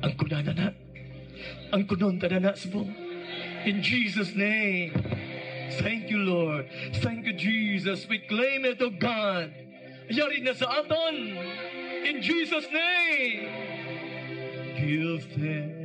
Ang kunana na. Ang kunon na subong. In Jesus' name. Thank you, Lord. Thank you, Jesus. We claim it, O God. Yari na sa aton. In Jesus' name. Give thanks